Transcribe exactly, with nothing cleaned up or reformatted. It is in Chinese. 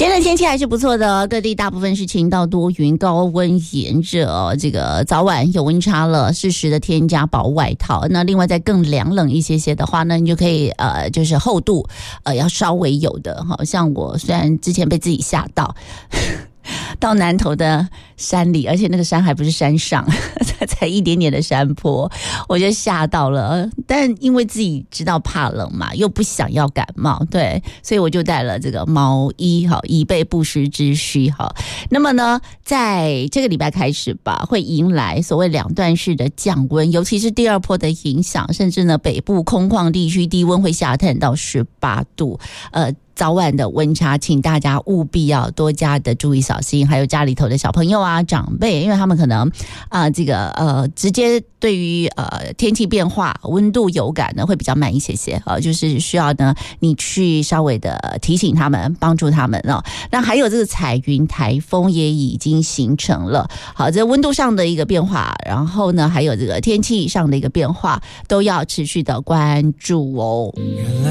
今天的天气还是不错的，各地大部分是晴到多云，高温炎热哦。这个早晚有温差了，适时的添加薄外套。那另外再更凉冷一些些的话呢，你就可以呃，就是厚度呃要稍微有的。好像我虽然之前被自己吓到。到南投的山里，而且那个山还不是山上，才一点点的山坡，我就吓到了。但因为自己知道怕冷嘛，又不想要感冒，对，所以我就带了这个毛衣，好，以备不时之需。好，那么呢，在这个礼拜开始吧，会迎来所谓两段式的降温，尤其是第二波的影响，甚至呢北部空旷地区低温会下探到十八度，呃。早晚的温差，请大家务必要多加的注意小心，还有家里头的小朋友啊、长辈，因为他们可能啊、呃，这个呃，直接对于呃天气变化、温度有感呢，会比较慢一些些啊、呃，就是需要呢你去稍微的提醒他们，帮助他们哦。那还有这个彩云台风也已经形成了，好，这温度上的一个变化，然后呢，还有这个天气上的一个变化，都要持续的关注哦。